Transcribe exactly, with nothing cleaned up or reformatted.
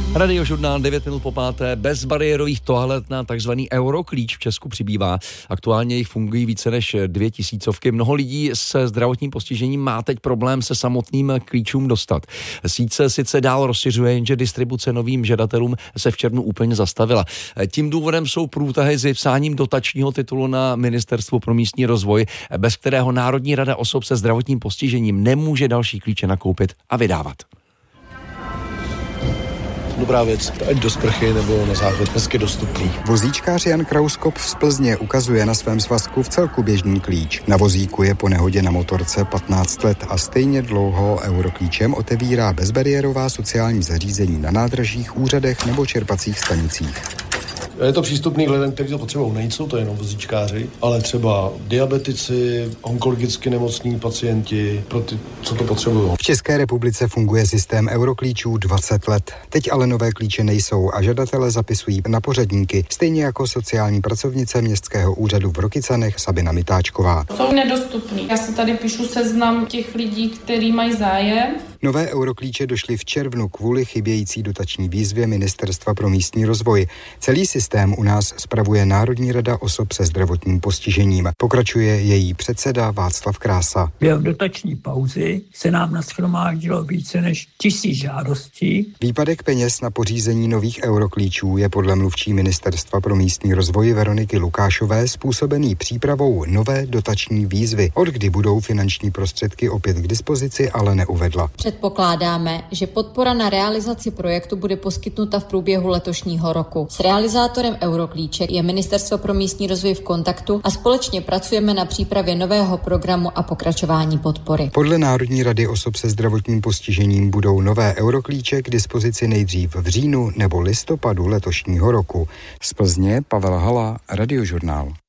Radiožurnál devět minut po páté. Bezbariérových toalet na takzvaný Euroklíč v Česku přibývá. Aktuálně jich fungují více než dvě tisícovky. Mnoho lidí se zdravotním postižením má teď problém se samotným klíčům dostat. Síť se sice dál rozšiřuje, jenže distribuce novým žadatelům se v červnu úplně zastavila. Tím důvodem jsou průtahy s vypsáním dotačního titulu na Ministerstvo pro místní rozvoj, bez kterého Národní rada osob se zdravotním postižením nemůže další klíče nakoupit a vydávat. Dobrá věc, ať do sprchy nebo na záchod, dneska je dostupný. Vozíčkář Jan Krauskop z Plzně ukazuje na svém svazku v celku běžný klíč. Na vozíku je po nehodě na motorce patnáct let a stejně dlouho Euroklíčem otevírá bezbariérová sociální zařízení na nádražích, úřadech nebo čerpacích stanicích. Je to přístupný k lidem, kteří to potřebují. Nejsou to jenom vozíčkáři, ale třeba diabetici, onkologicky nemocní pacienti, pro ty, co to potřebují. V České republice funguje systém Euroklíčů dvacet let. Teď ale nové klíče nejsou a žadatelé zapisují na pořadníky, stejně jako sociální pracovnice Městského úřadu v Rokycanech Sabina Mitáčková. Jsou nedostupný. Já si tady píšu seznam těch lidí, kteří mají zájem. Nové Euroklíče došly v červnu kvůli chybějící dotační výzvě Ministerstva pro místní rozvoj. Celý systém u nás spravuje Národní rada osob se zdravotním postižením. Pokračuje její předseda Václav Krása. Během dotační pauzy se nám nashromáždilo více než tisíc žádostí. Výpadek peněz na pořízení nových Euroklíčů je podle mluvčí Ministerstva pro místní rozvoj Veroniky Lukášové způsobený přípravou nové dotační výzvy. Od kdy budou finanční prostředky opět k dispozici, ale neuvedla. Předpokládáme, že podpora na realizaci projektu bude poskytnuta v průběhu letošního roku. S realizátorem Euroklíče je Ministerstvo pro místní rozvoj v kontaktu a společně pracujeme na přípravě nového programu a pokračování podpory. Podle Národní rady osob se zdravotním postižením budou nové Euroklíče k dispozici nejdřív v říjnu nebo listopadu letošního roku. Z Plzně Pavel Hala, Radiožurnál.